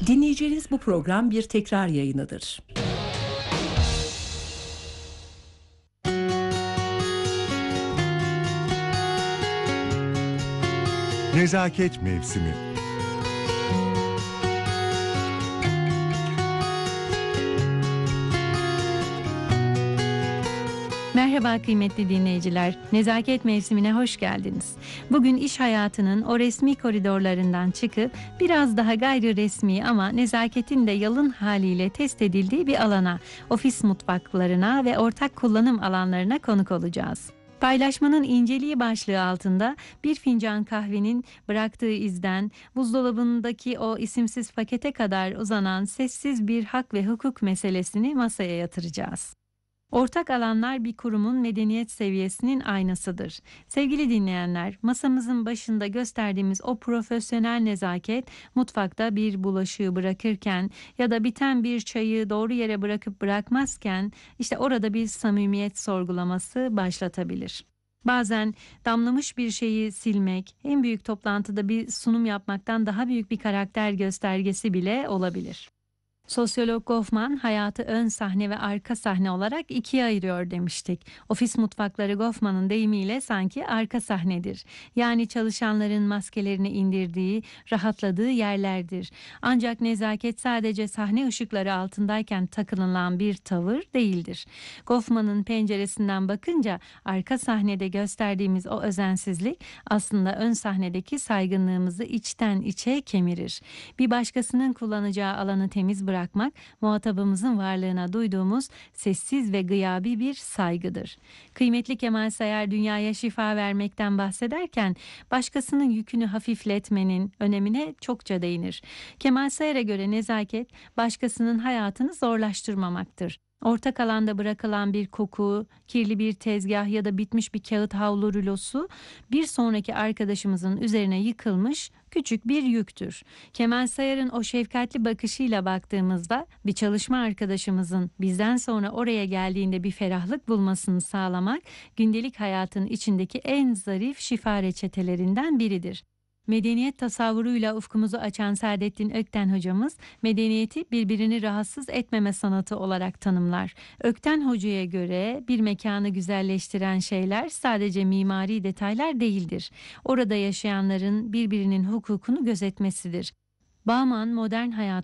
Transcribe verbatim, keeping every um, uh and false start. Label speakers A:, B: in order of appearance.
A: Dinleyeceğiniz bu program bir tekrar yayınıdır.
B: Nezaket Mevsimi.
C: Merhaba kıymetli dinleyiciler, Nezaket Mevsimine hoş geldiniz. Bugün iş hayatının o resmi koridorlarından çıkıp biraz daha gayri resmi ama nezaketin de yalın haliyle test edildiği bir alana, ofis mutfaklarına ve ortak kullanım alanlarına konuk olacağız. Paylaşmanın inceliği başlığı altında bir fincan kahvenin bıraktığı izden buzdolabındaki o isimsiz pakete kadar uzanan sessiz bir hak ve hukuk meselesini masaya yatıracağız. Ortak alanlar bir kurumun medeniyet seviyesinin aynasıdır. Sevgili dinleyenler, masamızın başında gösterdiğimiz o profesyonel nezaket, mutfakta bir bulaşığı bırakırken ya da biten bir çayı doğru yere bırakıp bırakmazken, işte orada bir samimiyet sorgulaması başlatabilir. Bazen damlamış bir şeyi silmek, en büyük toplantıda bir sunum yapmaktan daha büyük bir karakter göstergesi bile olabilir. Sosyolog Goffman hayatı ön sahne ve arka sahne olarak ikiye ayırıyor demiştik. Ofis mutfakları Goffman'ın deyimiyle sanki arka sahnedir. Yani çalışanların maskelerini indirdiği, rahatladığı yerlerdir. Ancak nezaket sadece sahne ışıkları altındayken takınılan bir tavır değildir. Goffman'ın penceresinden bakınca arka sahnede gösterdiğimiz o özensizlik aslında ön sahnedeki saygınlığımızı içten içe kemirir. Bir başkasının kullanacağı alanı temiz bırakmak, muhatabımızın varlığına duyduğumuz sessiz ve gıyabi bir saygıdır. Kıymetli Kemal Sayar dünyaya şifa vermekten bahsederken başkasının yükünü hafifletmenin önemine çokça değinir. Kemal Sayar'a göre nezaket başkasının hayatını zorlaştırmamaktır. Ortak alanda bırakılan bir koku, kirli bir tezgah ya da bitmiş bir kağıt havlu rulosu bir sonraki arkadaşımızın üzerine yıkılmış küçük bir yüktür. Kemal Sayar'ın o şefkatli bakışıyla baktığımızda bir çalışma arkadaşımızın bizden sonra oraya geldiğinde bir ferahlık bulmasını sağlamak gündelik hayatın içindeki en zarif şifa reçetelerinden biridir. Medeniyet tasavvuruyla ufkumuzu açan Saadettin Ökten hocamız medeniyeti birbirini rahatsız etmeme sanatı olarak tanımlar. Ökten hocaya göre bir mekanı güzelleştiren şeyler sadece mimari detaylar değildir. Orada yaşayanların birbirinin hukukunu gözetmesidir. Bauman modern hayatın